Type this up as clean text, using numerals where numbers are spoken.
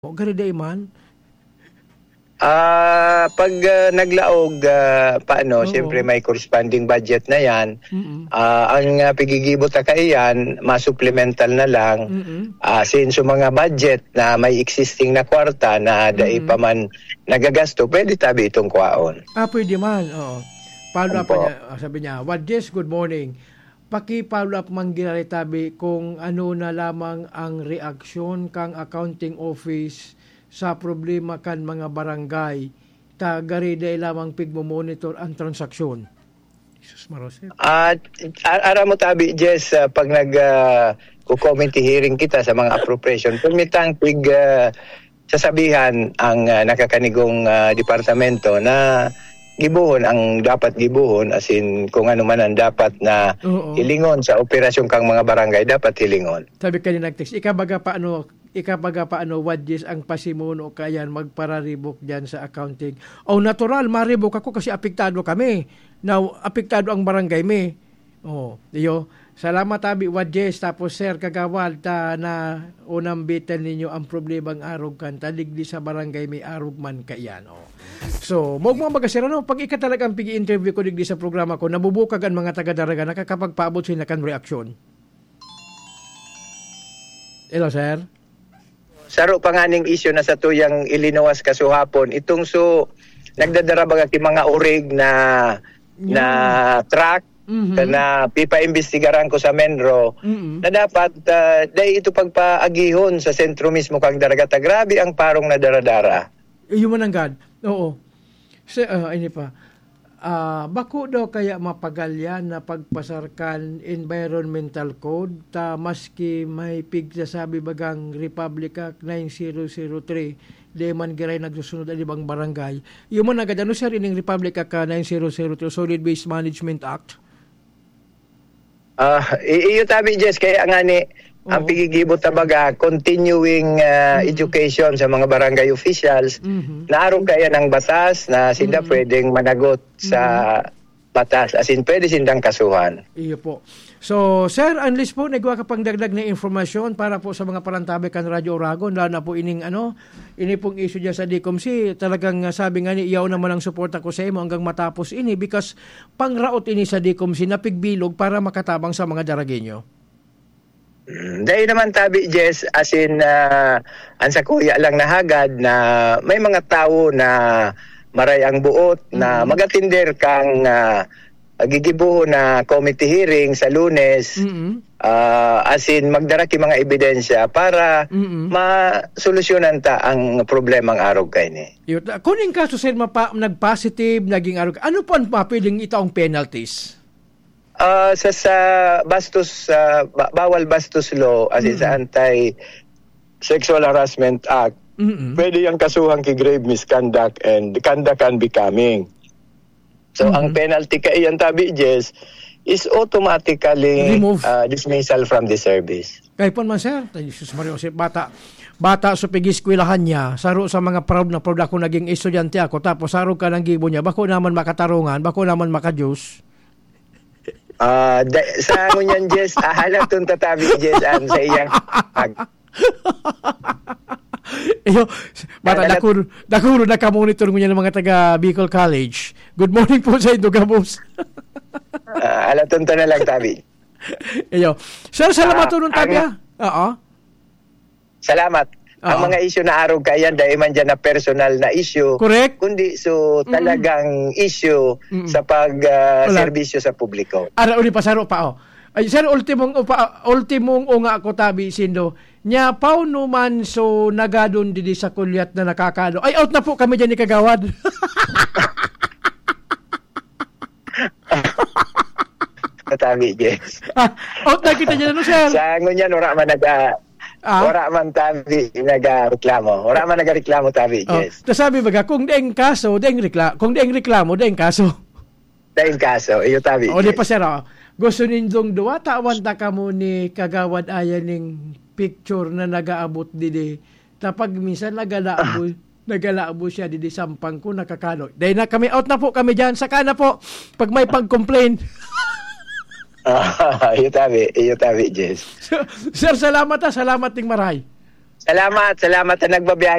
O gani day man? Pag naglaog, paano, siyempre may corresponding budget na yan. Ang pigigibot na kaiyan, masupplemental na lang. Since mga budget na may existing na kwarta na dai pa man nagagasto, pwede tabi itong kwaon. Pwede man. Oo. Follow up niya, sabi niya, Wadjes, good morning. Paki-follow up man ginaritabi kung ano na lamang ang reaksyon kang accounting office sa problema kan mga barangay tagari day lamang pigmo-monitor ang transaksyon. Jesus Marose. Ara mo tabi, Jess, pag committee hearing kita sa mga appropriation, permitang sasabihan ang nakakanigong departamento na gibuhon ang dapat gibuhon, as in kung ano man ang dapat na hilingon sa operasyon kang mga barangay, dapat hilingon. Sabi ka ni nag-text, ikabaga paano Wadjes ang pasimuno kayan magpararibok dyan sa accounting. Natural, maribok ako kasi apektado kami. Now, apektado ang barangay me. Diyo. Salamat tabi Wadjes. Tapos sir, kagawad na unang bitan ninyo ang problemang arog kan. Taligdi sa barangay may arog man kayan. So, mo magasira pag ika talagang pigi-interview ko digdi sa programa ko, nabubukag ang mga taga-daraga, nakakapagpaabot sila kan reaksyon. Hello, sir. Saro pa nga ning issue na sa tuyang ilinawas kasuhapon, itong nagdadara baga ki mga urig na truck na pipaimbestigaran ko sa Menro na dapat dahil ito pagpaagihon sa sentro mismo kang daragata. Grabe ang parong na daradara. Human ang God. Oo. Ini pa. Bako daw kaya mapagalyan na pagpasarkan environmental code maski may pigsasabi bagang Republic Act 9003 di man giray nagsusunod ang ibang barangay. Yung man agad ano sir ining Republic Act 9003 Solid Waste Management Act? Iyo tabi Jess kaya nga ni ang pigigibot tabaga continuing education sa mga barangay officials na aron kaya ng batas na sila pwedeng managot sa batas, as in pwede sindang kasuhan. Iyo po. So sir, unless po nagwa ka pang dagdag na informasyon para po sa mga parantabi kan Radyo Oragon, lalo na po ini pong issue dyan sa DCOMC, talagang sabi nga ni iyaw naman ang suporta ko sa imo hanggang matapos ini because pangraot ini sa DCOMC na pigbilog para makatabang sa mga daragenyo. Dahil naman tabi Jess, as in ang sa kuya lang nahagad na may mga tao na maray ang buot na magatinder kang gigibuho na committee hearing sa Lunes, as in magdara ki mga ebidensya para masolusyonan ta ang problemang arog kay ni. Kuning kaso sir nag-positive, naging arog. Ano po ang pwedeng itaong penalties? Sa bastos bawal bastos law, as in sa Anti-Sexual Harassment Act, pwede yung kasuhan ki grave misconduct and conduct unbecoming. So ang penalty kay yan tabi Jess is automatically dismissal from the service. Kaya po man sir, Jesus Mario, bata sa pag-eskwelahan niya, saro sa mga proud ako naging estudyante ako, tapos saro ka ng gibo niya, bako naman makatarungan, bako naman makajus. Sa ngunyan Jess, halatong tatabi Jess sa iyang iyo, bata dakuro nakamonitor ngunyan ng mga taga Bicol College. Good morning po sa inyo, Gabos. Halatong na lang tabi. Iyo. Sir, salamat po nung tabi. Salamat. Ang mga issue na arog kayan dahil man dyan na personal na issue. Correct. Kundi talagang issue sa pag-serbisyo sa publiko. Uli pa, saro pa. Ay, sir, ultimong nga ako tabi, Sindo. Nya, pauno man so nagadon didi sa kulyat na nakakalo. Ay, out na po kami dyan ni Kagawad. Katabi, yes. Out na kita dyan, sir? Sa ngunyan, wala man tabi nagareklamo. Wala man nagareklamo tabi, yes. Sabi baga, kung daing kaso, daing reklamo, daing kaso. Daing kaso, iyo tabi. Di pa sir, gusto nindong duwa, tawan ta ka mo ni Kagawad ayan ng picture na nagaabot didi. Tapag minsan nagalaabo siya didi sampang ko nakakalo. Dahil na kami, out na po kami dyan. Saka na po, pag may pag-complain. Iyo tabi, Jess. Sir, salamat ting maray. Salamat na nagbabiyahe